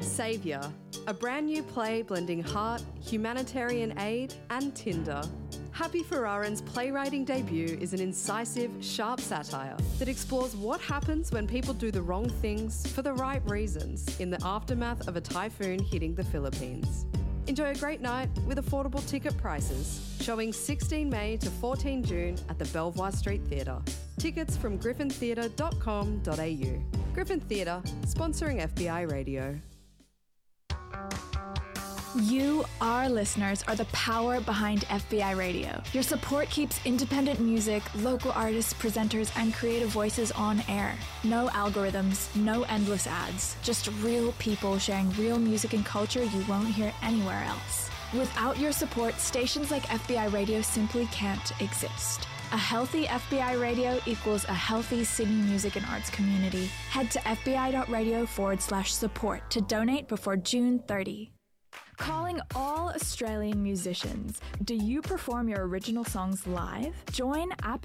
Saviour, a brand new play blending heart, humanitarian aid and Tinder. Happy Ferrarin's playwriting debut is an incisive, sharp satire that explores what happens when people do the wrong things for the right reasons in the aftermath of a typhoon hitting the Philippines. Enjoy a great night with affordable ticket prices, showing 16 May to 14 June at the Belvoir Street Theatre. Tickets from griffintheatre.com.au. Griffin Theatre, sponsoring FBI Radio. You, our listeners, are the power behind FBI Radio. Your support keeps independent music, local artists, presenters, and creative voices on air. No algorithms, no endless ads, just real people sharing real music and culture you won't hear anywhere else. Without your support, stations like FBI Radio simply can't exist. A healthy FBI radio equals a healthy Sydney music and arts community. Head to fbi.radio/support to donate before June 30. Calling all Australian musicians. Do you perform your original songs live? Join App